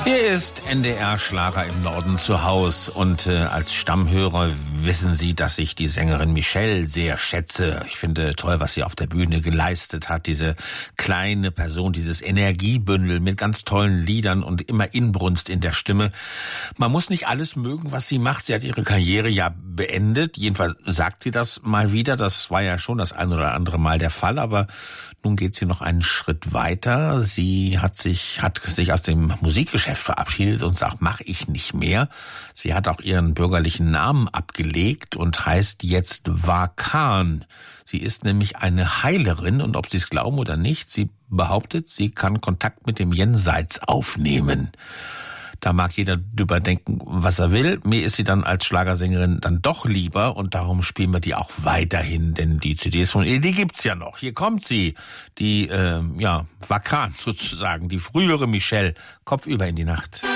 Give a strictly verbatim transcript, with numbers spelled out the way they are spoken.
Hier ist N D R Schlager im Norden zu Haus und äh, als Stammhörer wissen Sie, dass ich die Sängerin Michelle sehr schätze. Ich finde toll, was sie auf der Bühne geleistet hat. Diese kleine Person, dieses Energiebündel mit ganz tollen Liedern und immer Inbrunst in der Stimme. Man muss nicht alles mögen, was sie macht. Sie hat ihre Karriere ja beendet. Jedenfalls sagt sie das mal wieder. Das war ja schon das ein oder andere Mal der Fall, aber nun geht sie noch einen Schritt weiter. Sie hat sich, hat sich aus dem Musikgeschäft verabschiedet und sagt, mach ich nicht mehr. Sie hat auch ihren bürgerlichen Namen abgelegt und heißt jetzt Wakan. Sie ist nämlich eine Heilerin und ob Sie es glauben oder nicht, sie behauptet, sie kann Kontakt mit dem Jenseits aufnehmen. Da mag jeder drüber denken, was er will. Mir ist sie dann als Schlagersängerin dann doch lieber und darum spielen wir die auch weiterhin, denn die C Ds von ihr, die gibt's ja noch. Hier kommt sie, die, äh, ja, Wakan sozusagen, die frühere Michelle, kopfüber in die Nacht.